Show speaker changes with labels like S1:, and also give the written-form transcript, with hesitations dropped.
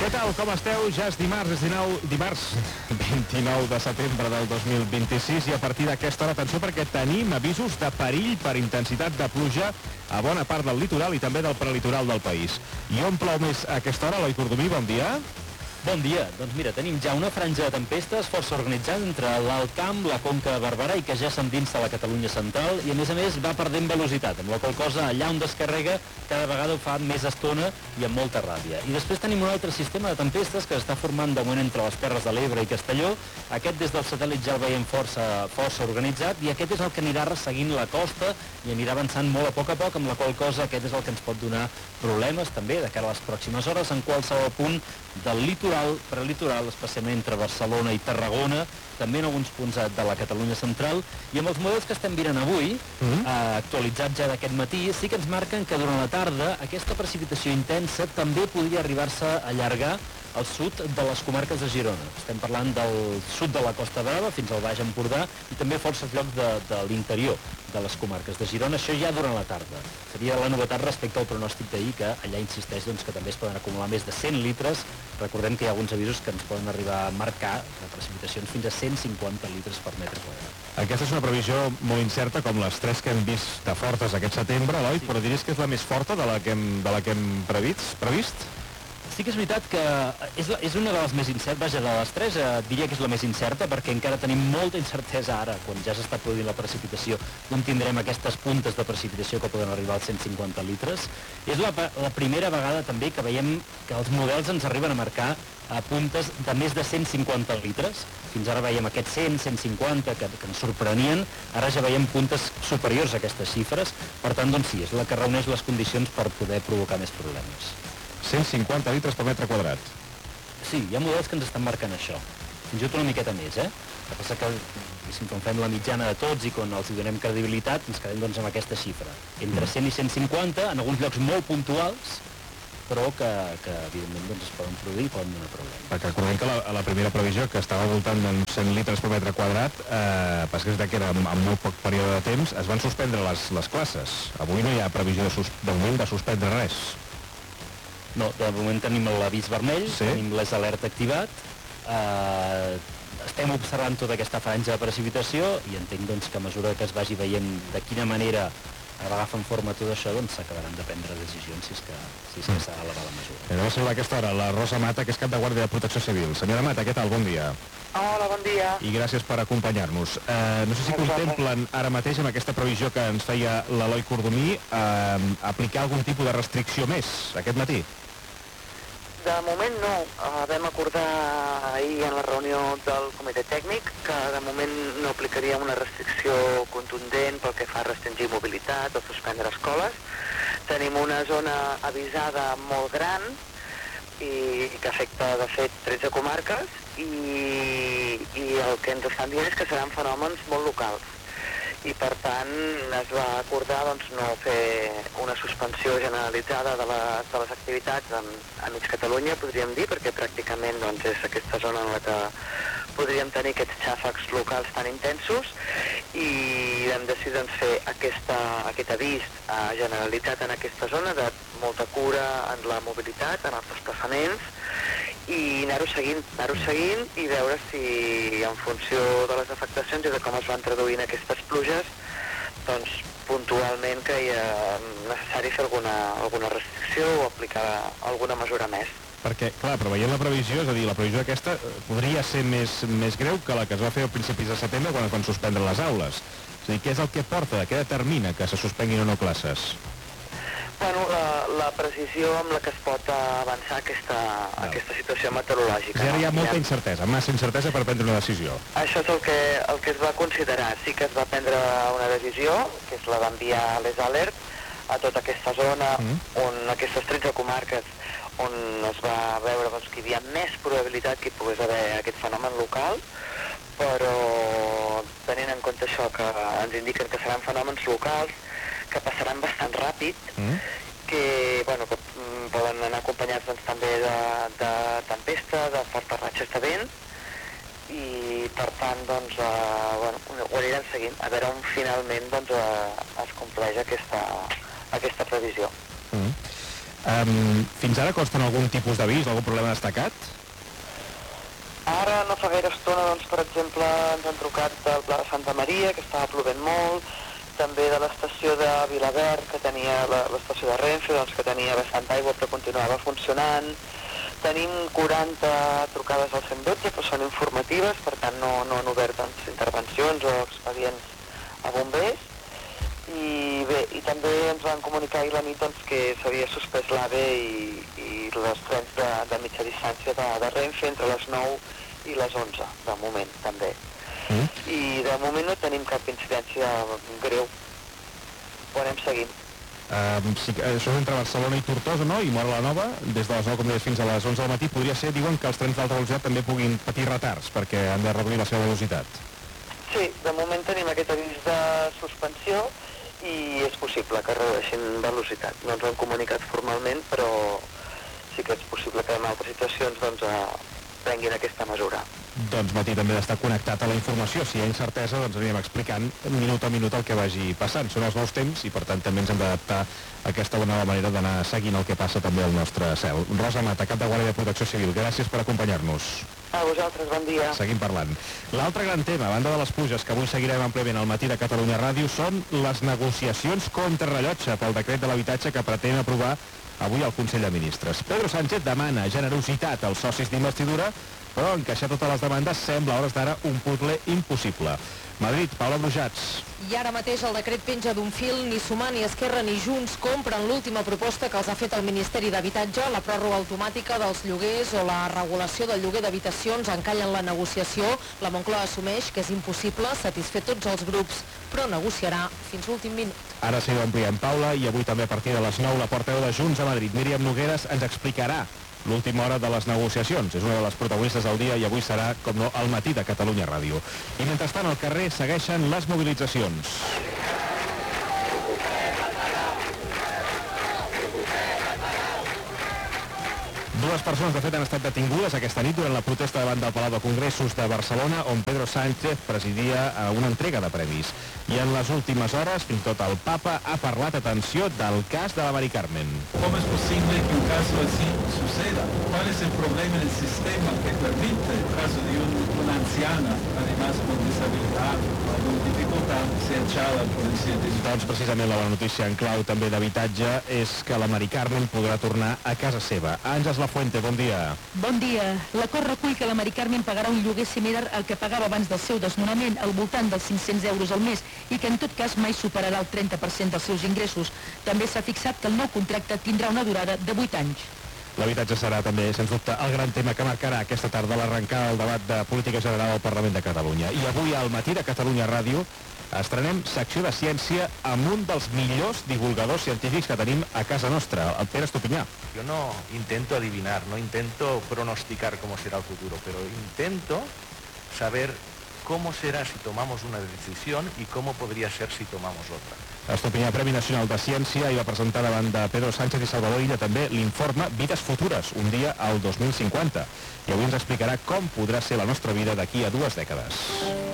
S1: Què tal, com esteu? Ja és dimarts 29 de setembre del 2026 i a partir d'aquesta hora, atenció, perquè tenim avisos de perill per intensitat de pluja a bona part del litoral i també del prelitoral del país. I on plou més a aquesta hora? Eloi Cordomí, bon dia.
S2: Bon dia. Doncs mira, tenim ja una franja de tempestes força organitzada entre l'Alt Camp, la Conca de Barberà i que ja s'endinsa a la Catalunya central i a més va perdent velocitat, amb la qual cosa allà on descarrega cada vegada ho fa més estona i amb molta ràbia. I després tenim un altre sistema de tempestes que s'està formant de moment entre les Terres de l'Ebre i Castelló. Aquest des del satèl·lit ja el veiem força organitzat i aquest és el que anirà resseguint la costa i anirà avançant molt a poc, amb la qual cosa aquest és el que ens pot donar problemes també de cara a les pròximes hores en qualsevol punt del litoral, prelitoral, especialment entre Barcelona i Tarragona, també en alguns punts de la Catalunya central, i amb els models que estem mirant avui, actualitzats ja d'aquest matí, sí que ens marquen que durant la tarda aquesta precipitació intensa també podria arribar-se a allargar al sud de les comarques de Girona. Estem parlant del sud de la Costa Brava fins al Baix Empordà i també forces llocs de l'interior de les comarques de Girona, això ja durant la tarda. Seria la novetat respecte al pronòstic d'ahir, que allà insisteix que també es poden acumular més de 100 litres. Recordem que hi ha alguns avisos que ens poden arribar a marcar de precipitacions fins a 150 litres per metre quadrat.
S1: Aquesta és una previsió molt incerta, com les tres que hem vist de fortes aquest setembre, Eloi, sí. Però diries que és la més forta de la que hem previst?
S2: Sí que és veritat que és una de les més incertes, vaja, de les tres diria que és la més incerta perquè encara tenim molta incertesa ara, quan ja s'està produint la precipitació, on tindrem aquestes puntes de precipitació que poden arribar als 150 litres. És la primera vegada també que veiem que els models ens arriben a marcar a puntes de més de 150 litres. Fins ara veiem aquests 100, 150 que ens sorprenien, ara ja veiem puntes superiors a aquestes xifres, per tant, doncs sí, és la que reuneix les condicions per poder provocar més problemes.
S1: 150 litres per metre quadrat.
S2: Sí, hi ha models que ens estan marcant això. Fins i tot una miqueta més, El que passa que, quan fem la mitjana de tots i quan els donem credibilitat, ens quedem amb aquesta xifra. Entre 100 i 150, en alguns llocs molt puntuals, però que evidentment es poden produir i poden donar problemes.
S1: Perquè recordem que la primera previsió, que estava al voltant de 100 litres per metre quadrat, pas que era en molt poc període de temps, es van suspendre les classes. Avui no hi ha previsió de moment de suspendre res.
S2: No, de moment tenim l'avís vermell,
S1: sí. Tenim
S2: l'alert activat, estem observant tota aquesta franja de precipitació i entenc que a mesura que es vagi veient de quina manera agafen forma tot això, s'acabaran de prendre decisions si és que s'ha d'elevar la mesura.
S1: Anem a saludar a aquesta hora la Rosa Mata, que és cap de Guàrdia de Protecció Civil. Senyora Mata, què tal? Bon dia.
S3: Hola, bon dia.
S1: I gràcies per acompanyar-nos. No sé si contemplen ara mateix, amb aquesta previsió que ens feia l'Eloi Cordomí, aplicar algun tipus de restricció més aquest matí?
S3: De moment no. Vam acordar ahir en la reunió del comitè tècnic que de moment no aplicaríem una restricció contundent pel que fa a restringir mobilitat o suspendre escoles. Tenim una zona avisada molt gran i que afecta de fet 13 comarques i el que ens estan dient és que seran fenòmens molt locals. I per tant es va acordar no fer una suspensió generalitzada de les activitats a mig Catalunya, podríem dir, perquè pràcticament és aquesta zona en la que podríem tenir aquests xàfecs locals tan intensos i vam decidir fer aquest avís generalitzat en aquesta zona de molta cura en la mobilitat, en els desplaçaments i anar-ho seguint i veure si en funció de les afectacions i de com es van traduint aquestes pluges, puntualment que hi ha necessari fer alguna restricció o aplicar alguna mesura més.
S1: Perquè, clar, però veient la previsió, és a dir, la previsió aquesta podria ser més greu que la que es va fer a principis de setembre quan es van suspendre les aules. És a dir, què és el que porta, què determina que se suspenguin o no classes?
S3: Bueno, la precisió amb la que es pot avançar aquesta situació meteorològica.
S1: Ja hi ha molta incertesa, massa incertesa per prendre una decisió.
S3: Això és el que es va considerar. Sí que es va prendre una decisió, que és la d'enviar les alerts a tota aquesta zona, on aquestes 13 comarques, on es va veure que hi havia més probabilitat que hi pogués haver aquest fenomen local, però tenint en compte això, que ens indiquen que seran fenòmens locals, que passaran bastant ràpid, que poden anar acompanyats també de tempesta, de fortes ratxes de vent, i per tant ho anirem seguint, a veure on finalment es compleix aquesta previsió.
S1: Fins ara consten algun tipus d'avís, algun problema destacat?
S3: Ara no fa gaire estona, doncs, per exemple, ens han trucat del Pla de Santa Maria, que estava plovent molt, també de l'estació de Vilaverd, que tenia l'estació de Renfe, doncs, que tenia bastant aigua però continuava funcionant. Tenim 40 trucades al 112, però són informatives, per tant no han obert intervencions o expedients a bombers. I bé, i també ens van comunicar ahir la nit doncs, que s'havia suspès l'AVE i els trens de mitja distància de Renfe entre les 9 i les 11, de moment, també. I de moment no tenim cap incidència greu. Ho anem seguint.
S1: Sí, això és entre Barcelona i Tortosa, no? I Móra la Nova, des de les 9, com deies, fins a les 11 del matí. Podria ser, diuen, que els trens d'alta velocitat també puguin patir retards, perquè han de reduir la seva velocitat.
S3: Sí, de moment tenim aquest avís de suspensió i és possible que redueixin velocitat. No ens ho han comunicat formalment, però sí que és possible que en altres situacions doncs, prenguin aquesta mesura.
S1: Doncs Matí també d'estar connectat a la informació. Si hi ha incertesa, doncs anirem explicant minut a minut el que vagi passant. Són els nous temps i per tant també ens hem d'adaptar a aquesta nova manera d'anar seguint el que passa també al nostre cel. Rosa Mata, cap de Guàrdia de Protecció Civil, gràcies per acompanyar-nos.
S3: A vosaltres, bon dia.
S1: Seguim parlant. L'altre gran tema, a banda de les pluges, que avui seguirem àmpliament al matí de Catalunya Ràdio, són les negociacions contrarrellotge pel decret de l'habitatge que pretén aprovar avui el Consell de Ministres. Pedro Sánchez demana generositat als socis d'investidura, però encaixar totes les demandes sembla a hores d'ara un puzzle impossible. Madrid, Paula Brujats.
S4: I ara mateix el decret penja d'un fil, ni Sumar, ni Esquerra, ni Junts compren l'última proposta que els ha fet el Ministeri d'Habitatge, la pròrroga automàtica dels lloguers o la regulació del lloguer d'habitacions encallen la negociació. La Moncloa assumeix que és impossible satisfer tots els grups, però negociarà fins l'últim minut.
S1: Ara sí ho ampliem, Paula, i avui també a partir de les 9 la portaveu de Junts a Madrid, Míriam Nogueras, ens explicarà l'última hora de les negociacions. És una de les protagonistes del dia i avui serà, com no, al matí de Catalunya Ràdio. I mentrestant al carrer segueixen les mobilitzacions. Dues persones, de fet, han estat detingudes aquesta nit durant la protesta davant del Palau de Congressos de Barcelona, on Pedro Sánchez presidia una entrega de premis. I en les últimes hores, fins i tot el papa ha parlat, atenció, del cas de la Mari Carmen.
S5: ¿Cómo es posible que un caso así suceda? ¿Cuál es el problema en el sistema que permite el caso de una anciana, además con disabilidad o con dificultad, ser echada por el servicio?
S1: Doncs precisament la bona notícia en clau també d'habitatge és que la Mari Carmen podrà tornar a casa seva. Àngels Lafuente, bon dia.
S6: Bon dia. L'acord recull que la Mari Carmen pagarà un lloguer similar al que pagava abans del seu desnonament, al voltant dels 500 euros al mes, i que en tot cas mai superarà el 30% dels seus ingressos. També s'ha fixat que el nou contracte tindrà una durada de 8 anys.
S1: L'habitatge serà també, sens dubte, el gran tema que marcarà aquesta tarda l'arrencada del debat de política general al Parlament de Catalunya. I avui al matí de Catalunya Ràdio estrenem secció de ciència amb un dels millors divulgadors científics que tenim a casa nostra, el Pere Estupinyà.
S7: Yo no intento adivinar, no intento pronosticar cómo será el futuro, pero intento saber cómo será si tomamos una decisión y cómo podría ser si tomamos otra.
S1: Estupinyà, Premi Nacional de Ciència, i va presentar davant de Pedro Sánchez i Salvador Illa també l'informe Vides Futures, un dia al 2050. I avui ens explicarà com podrà ser la nostra vida d'aquí a 2 dècades.